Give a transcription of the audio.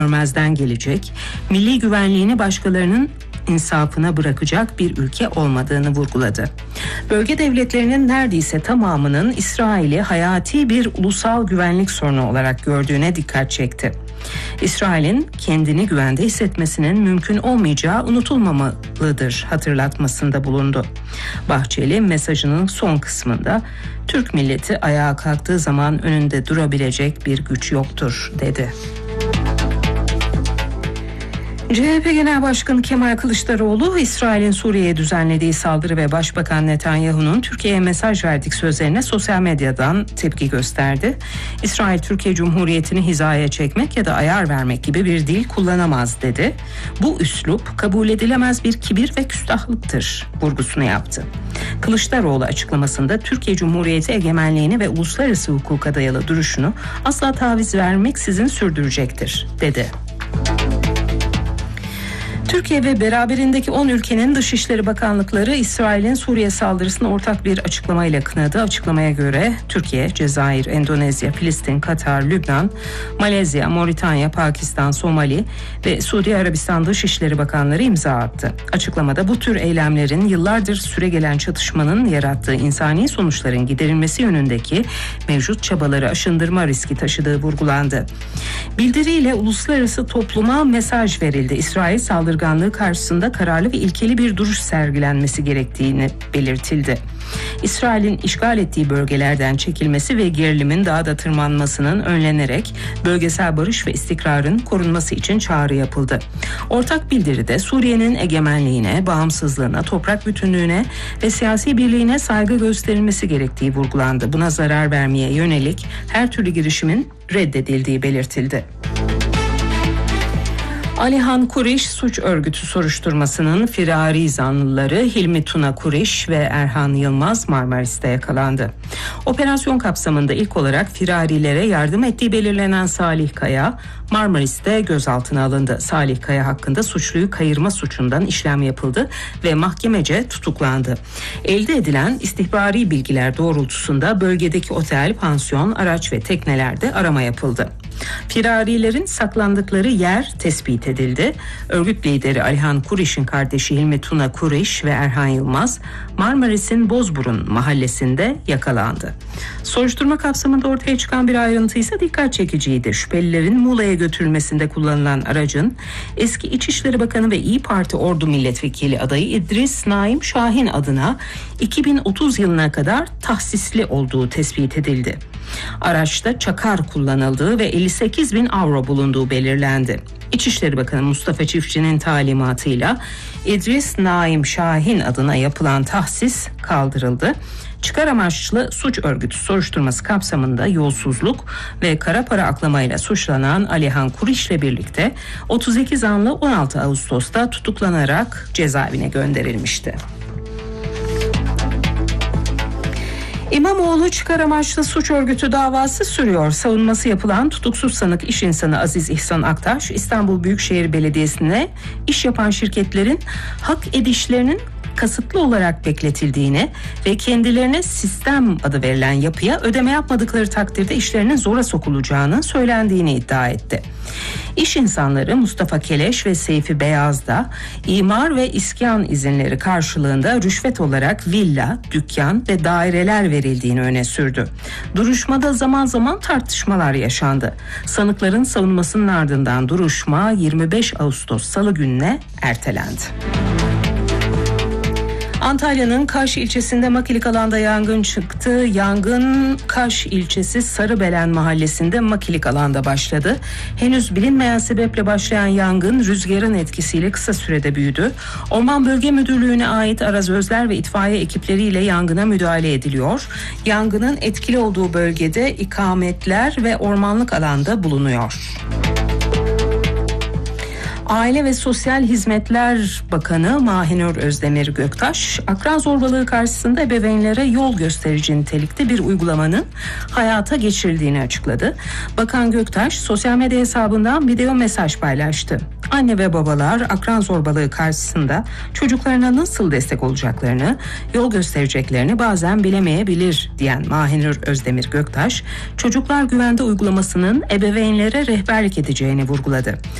görmezden gelecek, milli güvenliğini başkalarının insafına bırakacak bir ülke olmadığını vurguladı. Bölge devletlerinin neredeyse tamamının İsrail'i hayati bir ulusal güvenlik sorunu olarak gördüğüne dikkat çekti. İsrail'in kendini güvende hissetmesinin mümkün olmayacağı unutulmamalıdır hatırlatmasında bulundu. Bahçeli mesajının son kısmında Türk milleti ayağa kalktığı zaman önünde durabilecek bir güç yoktur dedi. CHP Genel Başkanı Kemal Kılıçdaroğlu, İsrail'in Suriye'ye düzenlediği saldırı ve Başbakan Netanyahu'nun Türkiye'ye mesaj verdik sözlerine sosyal medyadan tepki gösterdi. İsrail, Türkiye Cumhuriyeti'ni hizaya çekmek ya da ayar vermek gibi bir dil kullanamaz dedi. Bu üslup kabul edilemez bir kibir ve küstahlıktır vurgusunu yaptı. Kılıçdaroğlu açıklamasında Türkiye Cumhuriyeti egemenliğini ve uluslararası hukuka dayalı duruşunu asla taviz vermeksizin sürdürecektir dedi. Türkiye ve beraberindeki 10 ülkenin Dışişleri Bakanlıkları İsrail'in Suriye saldırısını ortak bir açıklamayla kınadı. Açıklamaya göre Türkiye, Cezayir, Endonezya, Filistin, Katar, Lübnan, Malezya, Moritanya, Pakistan, Somali ve Suudi Arabistan Dışişleri Bakanları imza attı. Açıklamada bu tür eylemlerin yıllardır süregelen çatışmanın yarattığı insani sonuçların giderilmesi yönündeki mevcut çabaları aşındırma riski taşıdığı vurgulandı. Bildiriyle uluslararası topluma mesaj verildi. İsrail saldırganlığı karşısında kararlı ve ilkeli bir duruş sergilenmesi gerektiğini belirtildi. İsrail'in işgal ettiği bölgelerden çekilmesi ve gerilimin daha da tırmanmasının önlenerek bölgesel barış ve istikrarın korunması için çağrı yapıldı. Ortak bildiride Suriye'nin egemenliğine, bağımsızlığına, toprak bütünlüğüne ve siyasi birliğine saygı gösterilmesi gerektiği vurgulandı. Buna zarar vermeye yönelik her türlü girişimin reddedildiği belirtildi. Alihan Kuriş suç örgütü soruşturmasının firari zanlıları Hilmi Tuna Kuriş ve Erhan Yılmaz Marmaris'te yakalandı. Operasyon kapsamında ilk olarak firarilere yardım ettiği belirlenen Salih Kaya Marmaris'te gözaltına alındı. Salih Kaya hakkında suçluyu kayırma suçundan işlem yapıldı ve mahkemece tutuklandı. Elde edilen istihbari bilgiler doğrultusunda bölgedeki otel, pansiyon, araç ve teknelerde arama yapıldı. Firarilerin saklandıkları yer tespit edildi. Örgüt lideri Alihan Kuriş'in kardeşi Hilmi Tuna Kuriş ve Erhan Yılmaz Marmaris'in Bozburun mahallesinde yakalandı. Soruşturma kapsamında ortaya çıkan bir ayrıntı ise dikkat çekiciydi. Şüphelilerin Muğla'ya götürülmesinde kullanılan aracın eski İçişleri Bakanı ve İYİ Parti Ordu Milletvekili adayı İdris Naim Şahin adına 2030 yılına kadar tahsisli olduğu tespit edildi. Araçta çakar kullanıldığı ve 58 bin avro bulunduğu belirlendi. İçişleri Bakanı Mustafa Çiftçi'nin talimatıyla İdris Naim Şahin adına yapılan tahsis kaldırıldı. Çıkar amaçlı suç örgütü soruşturması kapsamında yolsuzluk ve kara para aklamayla suçlanan Alihan Kuriş'le birlikte 32 zanlı 16 Ağustos'ta tutuklanarak cezaevine gönderilmişti. İmamoğlu çıkar amaçlı suç örgütü davası sürüyor. Savunması yapılan tutuksuz sanık iş insanı Aziz İhsan Aktaş, İstanbul Büyükşehir Belediyesi'ne iş yapan şirketlerin hak edişlerinin kasıtlı olarak bekletildiğini ve kendilerine sistem adı verilen yapıya ödeme yapmadıkları takdirde işlerinin zora sokulacağını söylendiğini iddia etti. İş insanları Mustafa Keleş ve Seyfi Beyaz da imar ve iskan izinleri karşılığında rüşvet olarak villa, dükkan ve daireler verildiğini öne sürdü. Duruşmada zaman zaman tartışmalar yaşandı. Sanıkların savunmasının ardından duruşma 25 Ağustos Salı gününe ertelendi. Antalya'nın Kaş ilçesinde makilik alanda yangın çıktı. Yangın Kaş ilçesi Sarıbelen mahallesinde makilik alanda başladı. Henüz bilinmeyen sebeple başlayan yangın rüzgarın etkisiyle kısa sürede büyüdü. Orman Bölge Müdürlüğü'ne ait arazözler ve itfaiye ekipleriyle yangına müdahale ediliyor. Yangının etkili olduğu bölgede ikametler ve ormanlık alanda bulunuyor. Aile ve Sosyal Hizmetler Bakanı Mahinur Özdemir Göktaş, akran zorbalığı karşısında ebeveynlere yol gösterici nitelikte bir uygulamanın hayata geçirildiğini açıkladı. Bakan Göktaş, sosyal medya hesabından video mesaj paylaştı. Anne ve babalar akran zorbalığı karşısında çocuklarına nasıl destek olacaklarını, yol göstereceklerini bazen bilemeyebilir diyen Mahinur Özdemir Göktaş, Çocuklar Güvende uygulamasının ebeveynlere rehberlik edeceğini vurguladı.